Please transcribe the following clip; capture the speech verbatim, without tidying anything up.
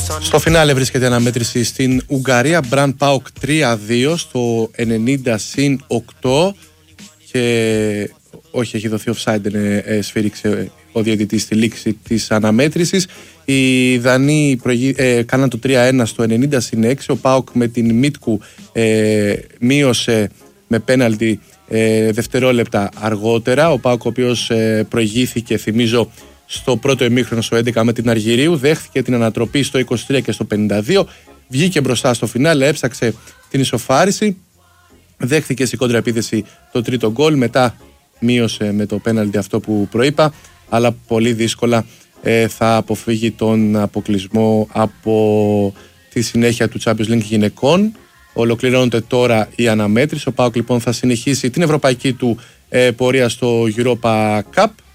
Στο φινάλε βρίσκεται αναμέτρηση στην Ουγγαρία. Μπραν Πάοκ τρία δύο στο ενενήντα συν οκτώ. Και όχι, έχει δοθεί offside, ε, σφύριξε ο διαιτητής στη λήξη της αναμέτρησης. Οι Δανείοι προηγεί, ε, κάναν το τρία ένα στο ενενήντα συν έξι. Ο Πάοκ με την Μίτκου ε, μείωσε με πέναλτι ε, δευτερόλεπτα αργότερα. Ο Πάοκ, ο οποίος ε, προηγήθηκε, θυμίζω, στο πρώτο ημίχρονο στο έντεκα με την Αργυρίου, δέχθηκε την ανατροπή στο είκοσι τρία και στο πενήντα δύο, βγήκε μπροστά στο φινάλε, έψαξε την ισοφάριση, δέχθηκε σε κόντρα επίθεση το τρίτο γκολ, μετά μείωσε με το πέναλτι αυτό που προείπα, αλλά πολύ δύσκολα ε, θα αποφύγει τον αποκλεισμό από τη συνέχεια του Champions League γυναικών. Ολοκληρώνεται τώρα η αναμέτρηση. Ο ΠΑΟΚ λοιπόν θα συνεχίσει την ευρωπαϊκή του ε, πορεία στο Europa Cup.